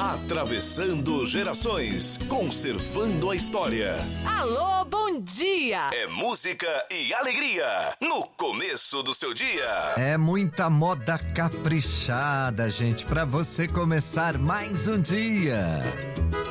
Atravessando gerações, conservando a história. Alô, bom dia! É música e alegria no começo do seu dia. É muita moda caprichada, gente, pra você começar mais um dia.